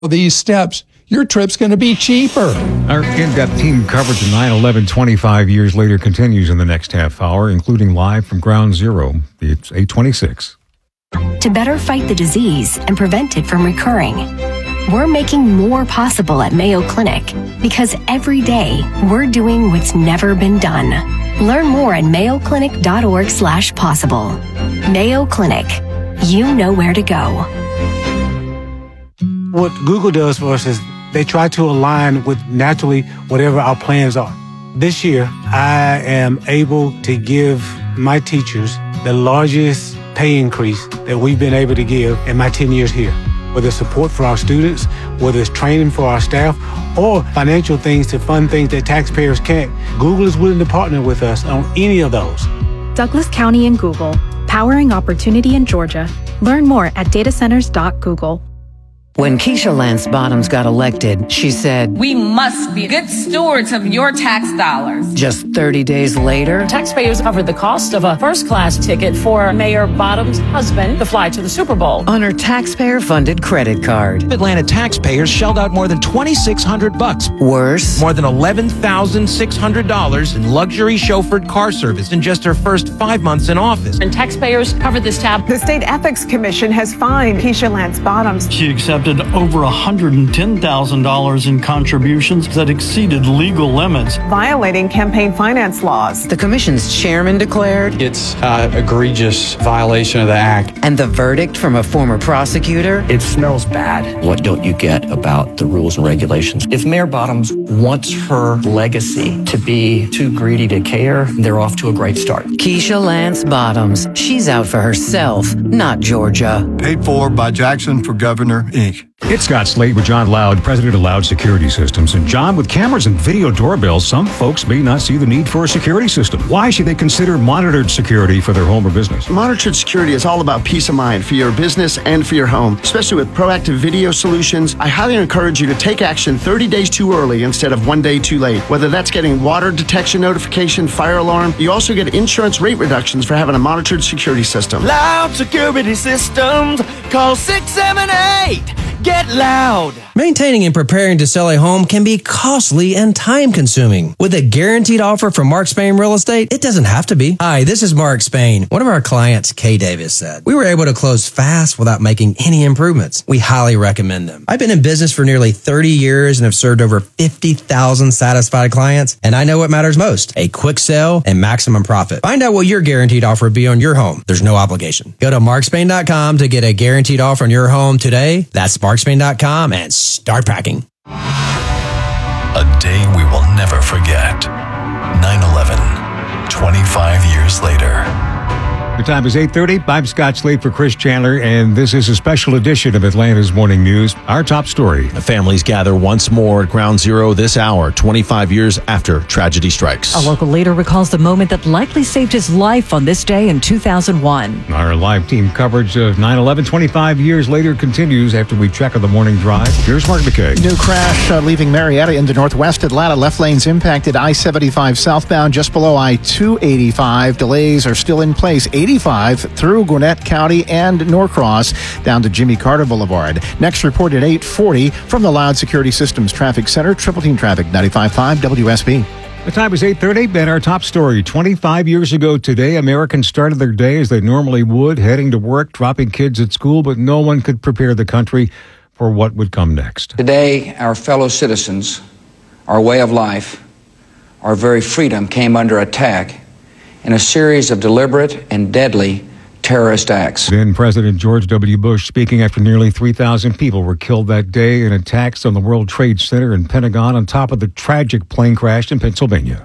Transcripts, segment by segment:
these steps, your trip's going to be cheaper. Our in-depth team coverage of 9/11 25 years later continues in the next half hour, including live from Ground Zero. It's 8:26. To better fight the disease and prevent it from recurring, we're making more possible at Mayo Clinic because every day we're doing what's never been done. Learn more at mayoclinic.org/possible. Mayo Clinic. You know where to go. What Google does for us is they try to align with naturally whatever our plans are. This year, I am able to give my teachers the largest pay increase that we've been able to give in my 10 years here. Whether it's support for our students, whether it's training for our staff, or financial things to fund things that taxpayers can't, Google is willing to partner with us on any of those. Douglas County and Google, powering opportunity in Georgia. Learn more at datacenters.google. When Keisha Lance Bottoms got elected, she said, "We must be good stewards of your tax dollars." Just 30 days later, taxpayers covered the cost of a first-class ticket for Mayor Bottoms' husband to fly to the Super Bowl on her taxpayer-funded credit card. Atlanta taxpayers shelled out more than $2,600. Worse, more than $11,600 in luxury chauffeured car service in just her first 5 months in office. And taxpayers covered this tab. The State Ethics Commission has fined Keisha Lance Bottoms. She accepted over $110,000 in contributions that exceeded legal limits, violating campaign finance laws. The commission's chairman declared it's an egregious violation of the act. And the verdict from a former prosecutor? It smells bad. What don't you get about the rules and regulations? If Mayor Bottoms wants her legacy to be too greedy to care, they're off to a great start. Keisha Lance Bottoms. She's out for herself, not Georgia. Paid for by Jackson for Governor, Inc. It's Scott Slade with John Loud, president of Loud Security Systems. And John, with cameras and video doorbells, some folks may not see the need for a security system. Why should they consider monitored security for their home or business? Monitored security is all about peace of mind for your business and for your home, especially with proactive video solutions. I highly encourage you to take action 30 days too early instead of 1 day too late. Whether that's getting water detection notification, fire alarm, you also get insurance rate reductions for having a monitored security system. Loud Security Systems. Call 678. Get loud. Maintaining and preparing to sell a home can be costly and time-consuming. With a guaranteed offer from Mark Spain Real Estate, it doesn't have to be. Hi, this is Mark Spain. One of our clients, Kay Davis, said, "We were able to close fast without making any improvements. We highly recommend them. I've been in business for nearly 30 years and have served over 50,000 satisfied clients, and I know what matters most, a quick sale and maximum profit. Find out what your guaranteed offer would be on your home. There's no obligation. Go to markspain.com to get a guaranteed offer on your home today. That's markspain.com and start packing." A day we will never forget. 9/11, 25 years later. The time is 8:30. I'm Scott Slade for Chris Chandler, and this is a special edition of Atlanta's Morning News. Our top story. Families gather once more at Ground Zero this hour, 25 years after tragedy strikes. A local leader recalls the moment that likely saved his life on this day in 2001. Our live team coverage of 9/11 25 years later continues after we check on the morning drive. Here's Mark McKay. New crash leaving Marietta into northwest Atlanta. Left lanes impacted I-75 southbound just below I-285. Delays are still in place. 85 through Gwinnett County and Norcross down to Jimmy Carter Boulevard. Next report at 8:40 from the Loud Security Systems Traffic Center. Triple Team Traffic 95.5 WSB. The time is 8:30, and our top story. 25 years ago today, Americans started their day as they normally would, heading to work, dropping kids at school, but no one could prepare the country for what would come next. Today, our fellow citizens, our way of life, our very freedom came under attack in a series of deliberate and deadly terrorist acts. Then President George W. Bush speaking after nearly 3,000 people were killed that day in attacks on the World Trade Center and Pentagon on top of the tragic plane crash in Pennsylvania.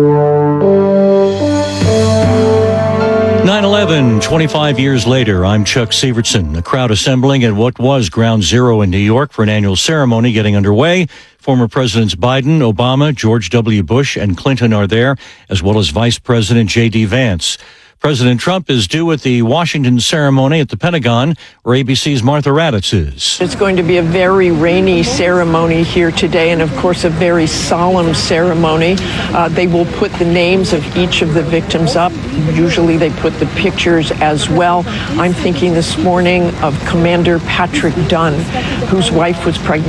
9/11, 25 years later, I'm Chuck Sievertson. A crowd assembling at what was Ground Zero in New York for an annual ceremony getting underway. Former Presidents Biden, Obama, George W. Bush, and Clinton are there, as well as Vice President J.D. Vance. President Trump is due at the Washington ceremony at the Pentagon, where ABC's Martha Raddatz is. It's going to be a very rainy ceremony here today, and of course a very solemn ceremony. They will put the names of each of the victims up. Usually they put the pictures as well. I'm thinking this morning of Commander Patrick Dunn, whose wife was pregnant